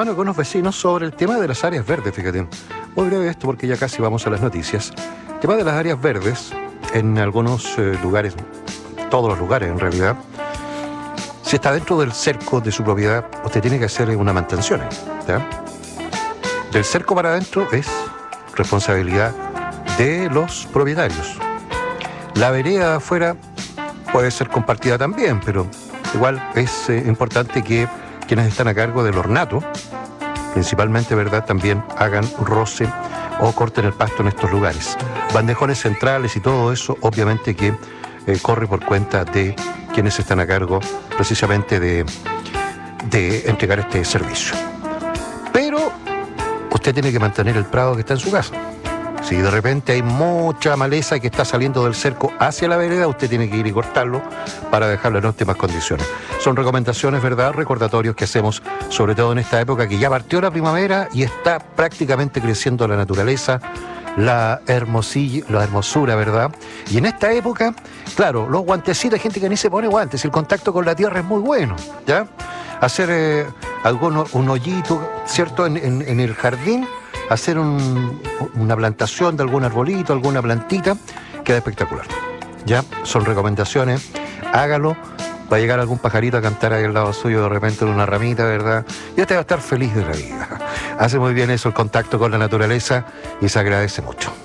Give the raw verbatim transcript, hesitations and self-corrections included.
mano con los vecinos sobre el tema de las áreas verdes, fíjate. Muy breve esto porque ya casi vamos a las noticias. El tema de las áreas verdes, en algunos eh, lugares, todos los lugares en realidad, si está dentro del cerco de su propiedad, usted tiene que hacer una mantención, ¿ya? Del cerco para adentro es responsabilidad de los propietarios. La vereda de afuera puede ser compartida también, pero igual es eh, importante que quienes están a cargo del ornato, principalmente, ¿verdad?, también hagan roce o corten el pasto en estos lugares. Bandejones centrales y todo eso, obviamente que eh, corre por cuenta de quienes están a cargo precisamente de, de entregar este servicio. Pero usted tiene que mantener el prado que está en su casa. Si de repente hay mucha maleza que está saliendo del cerco hacia la vereda, usted tiene que ir y cortarlo para dejarlo en óptimas condiciones. Son recomendaciones, ¿verdad?, recordatorios que hacemos, sobre todo en esta época que ya partió la primavera y está prácticamente creciendo la naturaleza, la hermosilla, la hermosura, ¿verdad? Y en esta época, claro, los guantecitos, hay gente que ni se pone guantes, el contacto con la tierra es muy bueno, ¿ya? Hacer eh, algún, un hoyito, ¿cierto?, en, en, en el jardín, hacer un, una plantación de algún arbolito, alguna plantita, queda espectacular. Ya, son recomendaciones, hágalo, va a llegar algún pajarito a cantar ahí al lado suyo de repente en una ramita, ¿verdad? Y usted va a estar feliz de la vida. Hace muy bien eso, el contacto con la naturaleza, y se agradece mucho.